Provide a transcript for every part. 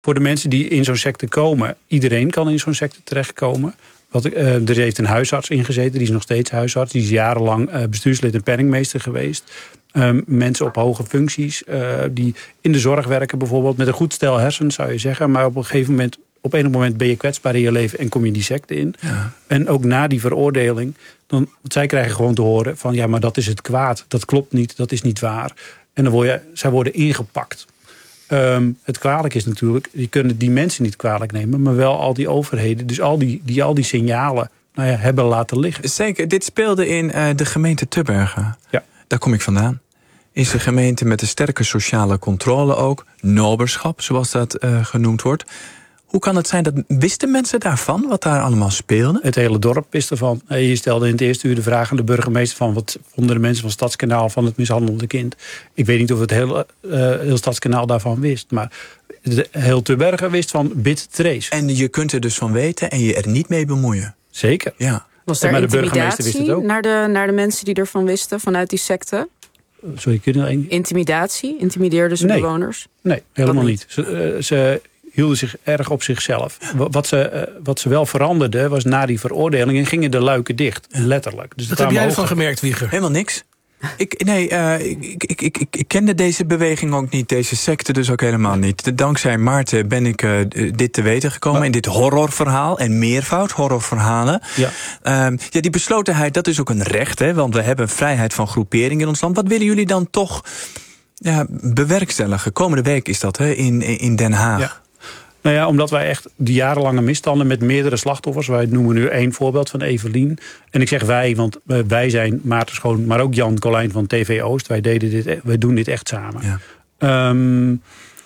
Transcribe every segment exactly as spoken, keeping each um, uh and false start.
voor de mensen die in zo'n secte komen, iedereen kan in zo'n secte terechtkomen. Wat, uh, er heeft een huisarts ingezeten, die is nog steeds huisarts. Die is jarenlang uh, bestuurslid en penningmeester geweest. Um, mensen op hoge functies, uh, die in de zorg werken bijvoorbeeld, met een goed stel hersens zou je zeggen. Maar op een gegeven moment, op enig moment ben je kwetsbaar in je leven en kom je die secte in. Ja. En ook na die veroordeling, dan, want zij krijgen gewoon te horen van ja, maar dat is het kwaad. Dat klopt niet, dat is niet waar. En dan word je, zij worden ingepakt. Um, het kwalijk is natuurlijk, je kunt die mensen niet kwalijk nemen, maar wel al die overheden, dus al die, die, al die signalen nou ja, hebben laten liggen. Zeker, dit speelde in uh, de gemeente Tubbergen. Ja. Daar kom ik vandaan. Is een gemeente met een sterke sociale controle ook, noberschap, zoals dat uh, genoemd wordt. Hoe kan het zijn dat wisten mensen daarvan, wat daar allemaal speelde? Het hele dorp wist ervan. Je stelde in het eerste uur de vraag aan de burgemeester van wat vonden de mensen van Stadskanaal van het mishandelde kind. Ik weet niet of het hele, uh, heel Stadskanaal daarvan wist, maar de, heel Tubbergen wist van bid trace. En je kunt er dus van weten en je er niet mee bemoeien. Zeker. Ja. Was er maar de intimidatie burgemeester wist het ook. Naar de, naar de mensen die ervan wisten vanuit die secte? Sorry, kun je nog één? Intimidatie? Intimideerden ze nee. bewoners? Nee, helemaal niet. niet. Ze, uh, ze hielden zich erg op zichzelf. Wat ze, uh, wat ze wel veranderden was na die veroordeling en gingen de luiken dicht. Letterlijk. Dus wat heb jij ervan gemerkt, Wieger? Helemaal niks. Ik, nee, uh, ik, ik, ik, ik kende deze beweging ook niet, deze secte dus ook helemaal niet. Dankzij Maarten ben ik uh, dit te weten gekomen maar, in dit horrorverhaal en meervoud horrorverhalen. Ja. Uh, ja, die beslotenheid, dat is ook een recht, hè, want we hebben vrijheid van groepering in ons land. Wat willen jullie dan toch ja, bewerkstelligen? Komende week is dat, hè, in, in Den Haag. Ja. Nou ja, omdat wij echt die jarenlange misstanden met meerdere slachtoffers, wij noemen nu één voorbeeld van Evelien. En ik zeg wij, want wij zijn Maarten Schoon, maar ook Jan Colijn van T V Oost. Wij, deden dit, wij doen dit echt samen. Ja. Um,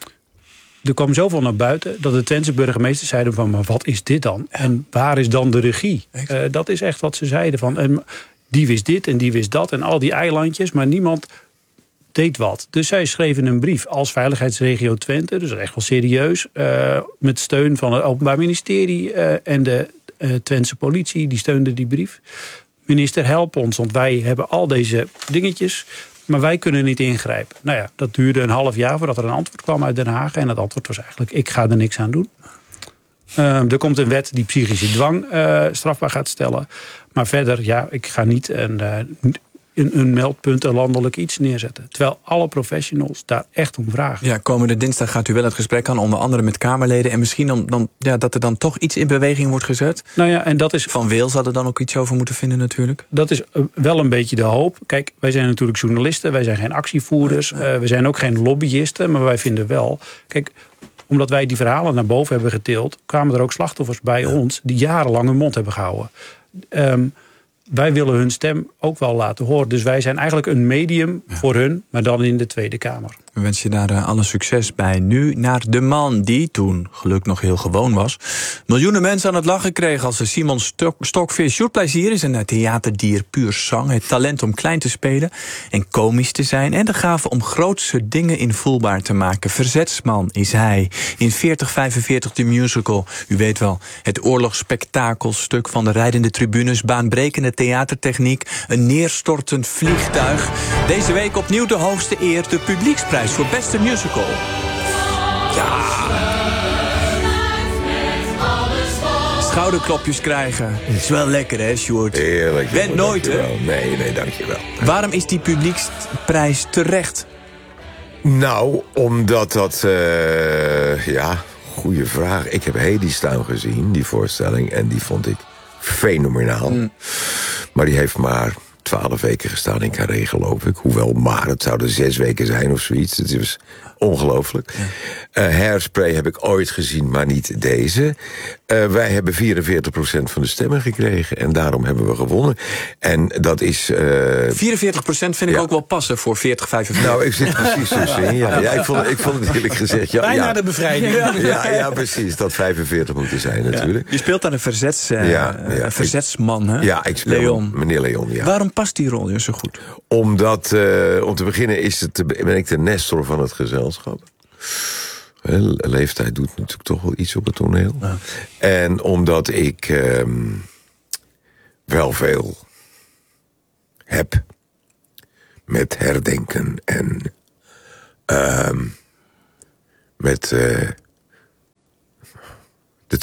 er kwam zoveel naar buiten dat de Twentse burgemeesters zeiden van, maar wat is dit dan? Ja. En waar is dan de regie? Uh, dat is echt wat ze zeiden van, en die wist dit en die wist dat en al die eilandjes, maar niemand deed wat. Dus zij schreven een brief als Veiligheidsregio Twente, dus echt wel serieus, uh, met steun van het Openbaar Ministerie uh, en de uh, Twentse politie, die steunde die brief. Minister, help ons, want wij hebben al deze dingetjes, maar wij kunnen niet ingrijpen. Nou ja, dat duurde een half jaar voordat er een antwoord kwam uit Den Haag en het antwoord was eigenlijk, ik ga er niks aan doen. Uh, er komt een wet die psychische dwang uh, strafbaar gaat stellen, maar verder, ja, ik ga niet en uh, in een meldpunt een landelijk iets neerzetten. Terwijl alle professionals daar echt om vragen. Ja, komende dinsdag gaat u wel het gesprek aan, onder andere met Kamerleden. En misschien dan, dan, ja, dat er dan toch iets in beweging wordt gezet. Nou ja, en dat is Van Weel zal er dan ook iets over moeten vinden natuurlijk. Dat is wel een beetje de hoop. Kijk, wij zijn natuurlijk journalisten, wij zijn geen actievoerders. Uh, we zijn ook geen lobbyisten, maar wij vinden wel, kijk, omdat wij die verhalen naar boven hebben getild, kwamen er ook slachtoffers bij ja. ons die jarenlang hun mond hebben gehouden. Um, Wij willen hun stem ook wel laten horen. Dus wij zijn eigenlijk een medium ja. voor hun, maar dan in de Tweede Kamer. We wensen je daar uh, alle succes bij. Nu naar de man die toen, geluk nog heel gewoon was, miljoenen mensen aan het lachen kreeg als de Simon Stok Stokvis. Sjoerd Plezier is een theaterdier puur zang. Het talent om klein te spelen en komisch te zijn. En de gave om grootse dingen invoelbaar te maken. Verzetsman is hij. In veertig vijfenveertig de musical. U weet wel, het oorlogsspektakelstuk van de rijdende tribunes, baanbrekende theatertechniek, een neerstortend vliegtuig. Deze week opnieuw de hoogste eer, de publieksprijs voor beste musical. Ja. Schouderklopjes krijgen. Dat is wel lekker, hè, Sjoerd? Heerlijk. Wend nooit, hè? Nee, nee, dankjewel. Waarom is die publieksprijs terecht? Nou, omdat dat... Uh, ja, goede vraag. Ik heb Hadestown gezien, die voorstelling, en die vond ik fenomenaal. Mm. Maar die heeft maar twaalf weken gestaan in Carré, geloof ik. Hoewel maar, het zouden zes weken zijn of zoiets. Het was ongelooflijk. Ja. Uh, Hairspray heb ik ooit gezien, maar niet deze. Uh, wij hebben vierenveertig procent van de stemmen gekregen. En daarom hebben we gewonnen. En dat is... Uh, vierenveertig procent vind ik ja. ook wel passen voor veertig, vijfenveertig. Nou, ik zit precies tussenin. Ja, ja, ik, vond, ik vond het eerlijk gezegd... Ja, bijna ja. de bevrijding. Ja, ja, ja, precies. Dat vijfenveertig moeten zijn natuurlijk. Ja. Je speelt dan een, verzets, uh, ja, ja. een verzetsman, hè? Ja, ik speel Leon. meneer Leon, ja. Waarom past die rol je zo goed? Omdat, uh, om te beginnen, is het, ben ik de nestor van het gezelschap. Leeftijd doet natuurlijk toch wel iets op het toneel. Ja. En omdat ik um, wel veel heb met herdenken en um, met uh,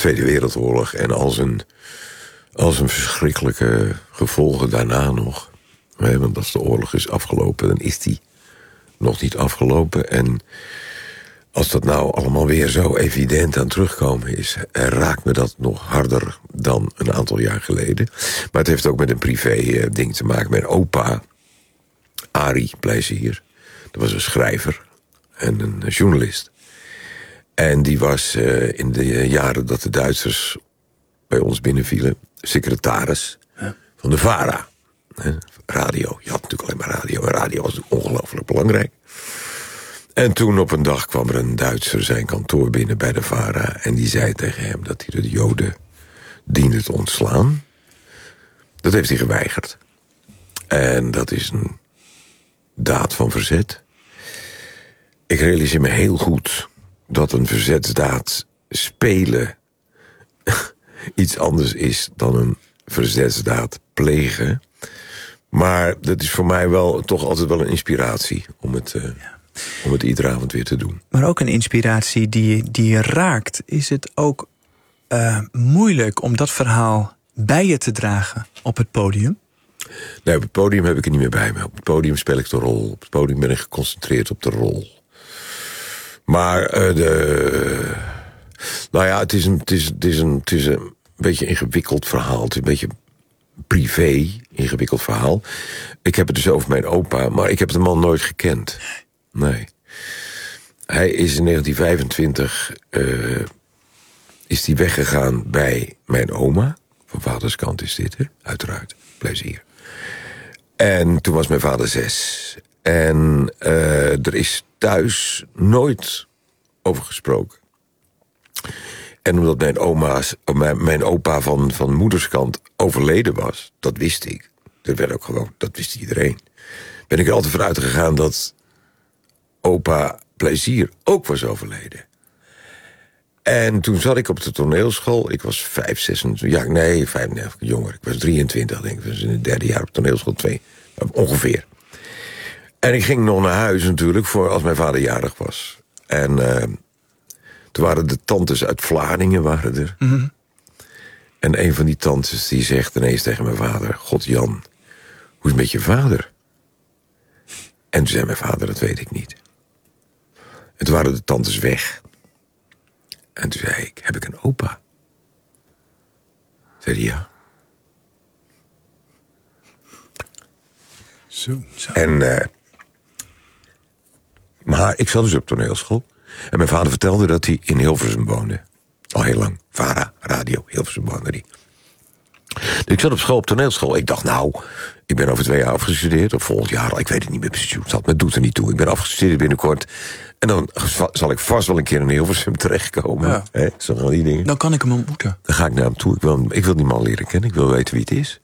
Tweede Wereldoorlog en al zijn, al zijn verschrikkelijke gevolgen daarna nog. Nee, want als de oorlog is afgelopen, dan is die nog niet afgelopen. En als dat nou allemaal weer zo evident aan terugkomen is, raakt me dat nog harder dan een aantal jaar geleden. Maar het heeft ook met een privé ding te maken. Mijn opa, Arie Plezier, dat was een schrijver en een journalist. En die was uh, in de jaren dat de Duitsers bij ons binnenvielen secretaris ja. van de VARA. Hè, radio. Je had natuurlijk alleen maar radio. En radio was ongelooflijk belangrijk. En toen op een dag kwam er een Duitser zijn kantoor binnen bij de VARA. En die zei tegen hem dat hij de Joden diende te ontslaan. Dat heeft hij geweigerd. En dat is een daad van verzet. Ik realiseer me heel goed dat een verzetsdaad spelen iets anders is dan een verzetsdaad plegen. Maar dat is voor mij wel toch altijd wel een inspiratie om het, uh, ja. om het iedere avond weer te doen. Maar ook een inspiratie die, die je raakt. Is het ook uh, moeilijk om dat verhaal bij je te dragen op het podium? Nee, op het podium heb ik het niet meer bij me. Op het podium speel ik de rol. Op het podium ben ik geconcentreerd op de rol. Maar uh, de... Nou ja, het is, een, het, is, het, is een, het is een beetje een ingewikkeld verhaal. Het is een beetje privé, ingewikkeld verhaal. Ik heb het dus over mijn opa, maar ik heb de man nooit gekend. Nee. Hij is in negentien vijfentwintig uh, is hij weggegaan bij mijn oma. Van vaders kant is dit, hè? Uiteraard. Plezier. En toen was mijn vader zes. En uh, er is thuis nooit over gesproken. En omdat mijn oma's, mijn, mijn opa van, van moederskant overleden was, dat wist ik. Dat werd ook gewoon, dat wist iedereen. Ben ik er altijd vanuit gegaan dat opa Plezier ook was overleden. En toen zat ik op de toneelschool. Ik was vijf, zesentwintig, ja, nee, vijf, nee, jonger. Ik was drieëntwintig, denk ik. Ik was in het derde jaar op toneelschool, twee, ongeveer. En ik ging nog naar huis natuurlijk, voor als mijn vader jarig was. En uh, toen waren de tantes uit Vlaardingen waren er. Mm-hmm. En een van die tantes die zegt ineens tegen mijn vader: God Jan, hoe is het met je vader? En toen zei mijn vader: dat weet ik niet. En toen waren de tantes weg. En toen zei ik: heb ik een opa? Zei hij: ja. Zo, zo. En, uh, maar ik zat dus op toneelschool. En mijn vader vertelde dat hij in Hilversum woonde. Al heel lang. VARA, radio, Hilversum woonde hij. Dus ik zat op school, op toneelschool. Ik dacht, nou, ik ben over twee jaar afgestudeerd. Of volgend jaar al, ik weet het niet meer precies. Het me doet er niet toe. Ik ben afgestudeerd binnenkort. En dan zal ik vast wel een keer in Hilversum terechtkomen. Ja. Hè, zo gaan die dingen. Dan kan ik hem ontmoeten. Dan ga ik naar hem toe. Ik wil, ik wil die man leren kennen. Ik wil weten wie het is.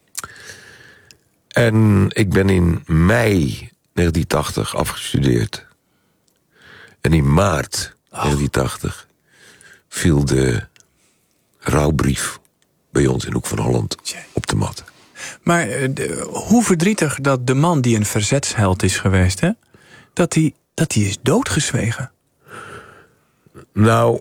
En ik ben in mei negentien tachtig afgestudeerd. En in maart oh. negentien tachtig viel de rouwbrief bij ons in Hoek van Holland op de mat. Maar de, hoe verdrietig dat de man die een verzetsheld is geweest, hè, dat hij dat hij is doodgezwegen. Nou,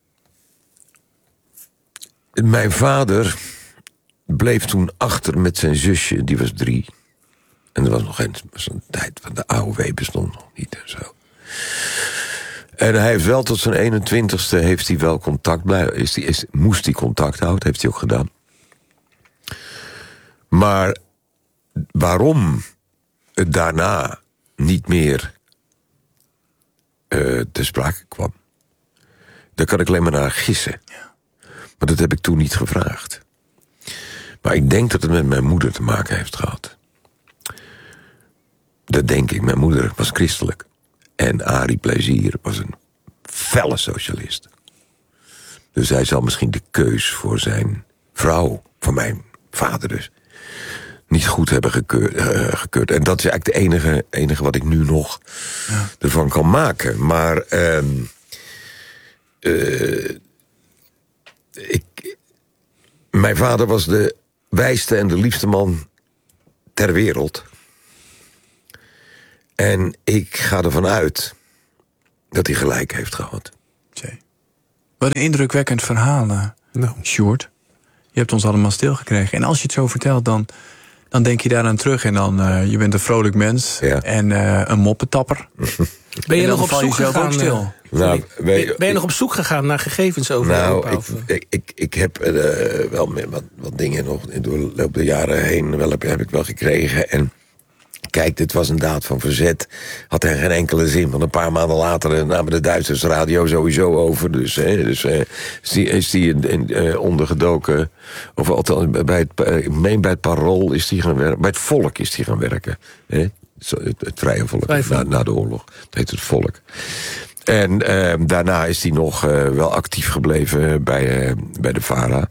mijn vader bleef toen achter met zijn zusje, die was drie. En er was nog een, was een tijd van de A O W bestond nog niet en zo. En hij heeft wel tot zijn eenentwintigste heeft hij wel contact blijven. Is die, is, moest hij contact houden, heeft hij ook gedaan. Maar waarom het daarna niet meer uh, te sprake kwam, daar kan ik alleen maar naar gissen. Maar dat heb ik toen niet gevraagd. Maar ik denk dat het met mijn moeder te maken heeft gehad. Dat denk ik. Mijn moeder was christelijk. En Arie Plezier was een felle socialist. Dus hij zal misschien de keus voor zijn vrouw, voor mijn vader dus, niet goed hebben gekeurd. Uh, gekeurd. En dat is eigenlijk de enige, enige wat ik nu nog ja. ervan kan maken. Maar uh, uh, ik, mijn vader was de wijste en de liefste man ter wereld. En ik ga ervan uit dat hij gelijk heeft gehad. Zee. Wat een indrukwekkend verhaal, uh, nou. Sjoerd. Je hebt ons allemaal stilgekregen. En als je het zo vertelt, dan, dan denk je daaraan terug. En dan, uh, je bent een vrolijk mens. Ja. En uh, een moppetapper. Ben je nog op zoek gegaan? Stil. Nou, ben, ben je nog op zoek gegaan naar gegevens over nou, Europa? Ik, ik, ik, ik heb uh, wel wat, wat dingen nog door de loop der jaren heen wel heb, heb ik wel gekregen. En kijk, dit was een daad van verzet. Had er geen enkele zin. Want een paar maanden later namen de Duitsers radio sowieso over. Dus, hè, dus uh, is die, is die in, in, uh, ondergedoken. Of althans, bij het, uh, ik meen bij het Parool is die gaan werken. Bij het Volk is die gaan werken. Hè? Het, het, het vrije volk, vrije volk. Na, na de oorlog. Dat heet het Volk. En uh, daarna is hij nog uh, wel actief gebleven bij, uh, bij de VARA.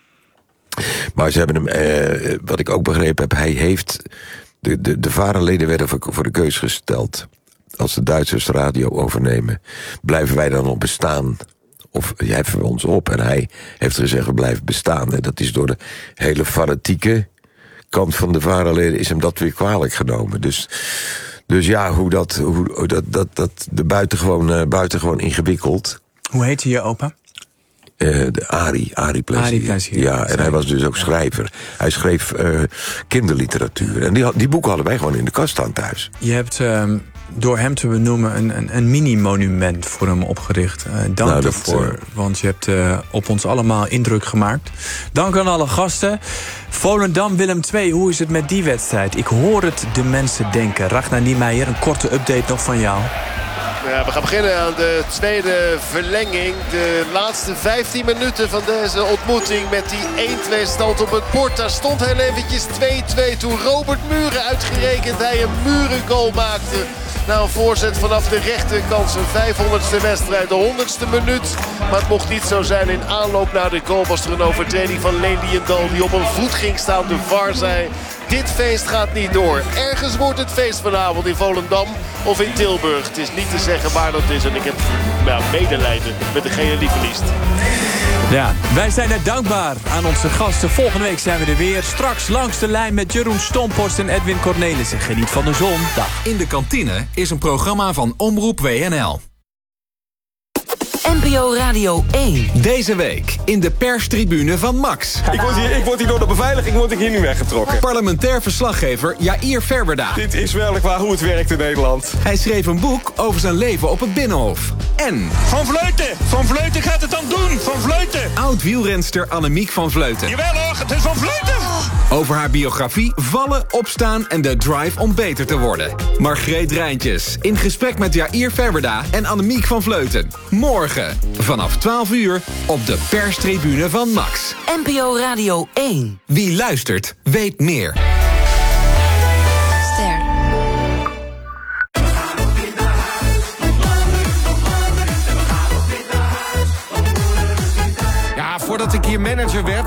Maar ze hebben hem, uh, wat ik ook begrepen heb, hij heeft... De, de, de VARA-leden werden voor, voor de keus gesteld. Als de Duitsers de radio overnemen, blijven wij dan nog bestaan? Of heffen we ons op? En hij heeft gezegd, we blijven bestaan. En dat is door de hele fanatieke kant van de VARA-leden is hem dat weer kwalijk genomen. Dus... Dus ja, hoe dat, hoe, dat, dat, dat de buitengewoon, uh, buitengewoon ingewikkeld. Hoe heette je opa? Uh, de Arie, Arie Plezier. Ja, en hij was dus ook schrijver. Hij schreef uh, kinderliteratuur. En die, die boeken hadden wij gewoon in de kast staan thuis. Je hebt uh, door hem te benoemen een, een, een mini-monument voor hem opgericht. Uh, dank nou, daarvoor, uh, want je hebt uh, op ons allemaal indruk gemaakt. Dank aan alle gasten. Volendam Willem twee, hoe is het met die wedstrijd? Ik hoor het de mensen denken. Ragnar Niemeyer, een korte update nog van jou. Ja, we gaan beginnen aan de tweede verlenging. De laatste vijftien minuten van deze ontmoeting met die één-twee stand op het bord. Daar stond heel eventjes twee-twee toen Robert Muren uitgerekend hij een Muren-goal maakte. Na een voorzet vanaf de rechterkant, zijn vijfhonderdste wedstrijd, de honderdste minuut. Maar het mocht niet zo zijn. In aanloop naar de goal was er een overtreding van Leen Diendal die op een voet ging staan. De V A R zei, dit feest gaat niet door. Ergens wordt het feest vanavond in Volendam of in Tilburg. Het is niet te zeggen waar dat is. En ik heb ja, medelijden met degene die verliest. Ja, wij zijn er dankbaar aan onze gasten. Volgende week zijn we er weer. Straks langs de lijn met Jeroen Stomphorst en Edwin Cornelissen. Geniet van de zon. Dag. In de kantine is een programma van Omroep W N L. N P O Radio één. Deze week in de perstribune van Max. Ik word hier, ik word hier door de beveiliging word ik hier nu weggetrokken. Parlementair verslaggever Jair Verwerda. Dit is werkelijk waar hoe het werkt in Nederland. Hij schreef een boek over zijn leven op het Binnenhof. En... Van Vleuten! Van Vleuten gaat het dan doen! Van Vleuten! Oud-wielrenster Annemiek van Vleuten. Jawel hoor, het is Van Vleuten! Over haar biografie, vallen, opstaan en de drive om beter te worden. Margreet Rijntjes in gesprek met Jair Verwerda en Annemiek van Vleuten. Morgen vanaf twaalf uur op de perstribune van Max. N P O Radio één. Wie luistert, weet meer. Ster. Ja, voordat ik hier manager werd,